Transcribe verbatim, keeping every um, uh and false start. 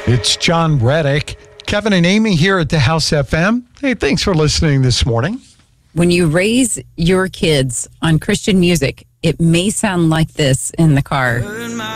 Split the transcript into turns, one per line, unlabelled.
It's John Reddick, Kevin and Amy here at the House F M. Hey, thanks for listening this morning.
When you raise your kids on Christian music, it may sound like this in the car.